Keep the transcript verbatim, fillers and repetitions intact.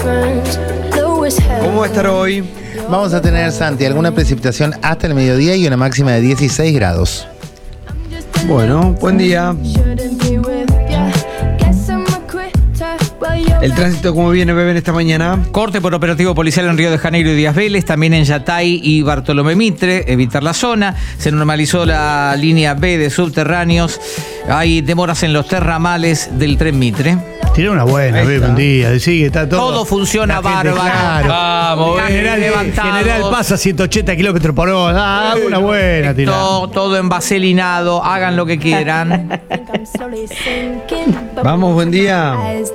¿Cómo va a estar hoy? Vamos a tener, Santi, alguna precipitación hasta el mediodía y una máxima de dieciséis grados. Bueno, buen día. El tránsito, ¿cómo viene, Beben, esta mañana? Corte por operativo policial en Río de Janeiro y Díaz Vélez, también en Yatay y Bartolomé Mitre, evitar la zona. Se normalizó la línea B de subterráneos. Hay demoras en los terramales del tren Mitre. Tiene una buena, Bebe, un día. Decí que está todo. Todo funciona La gente, bárbaro. claro. Vamos, General, levantados. General pasa ciento ochenta kilómetros por hora. Ah, una buena, tira. Todo, todo envaselinado, hagan lo que quieran. Vamos, buen día.